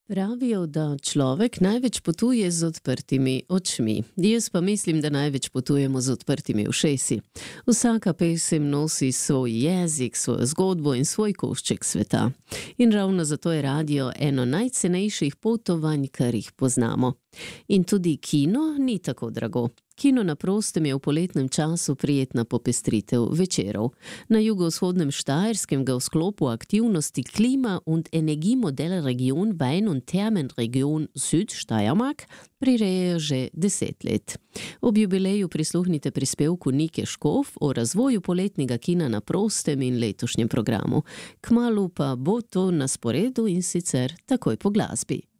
Pravijo, da človek največ potuje z odprtimi očmi. Jaz pa mislim, da največ potujemo z odprtimi ušesi. Vsaka pesem nosi svoj jezik, svojo zgodbo in svoj košček sveta. In ravno zato je radio eno najcenejših potovanj, kar jih poznamo. In tudi kino ni tako drago. Kino na prostem je v poletnem času prijetna popestritev večerov. Na jugovzhodnem Štajerskem ga v sklopu aktivnosti Klima und Energiemodell Region Wein- und Thermenregion Südsteiermark prirejajo že 10 let. Ob jubileju prisluhnite prispevku Nike Škof o razvoju poletnega kina na prostem in letošnjem programu. Kmalu pa bo to na sporedu in sicer takoj po glasbi.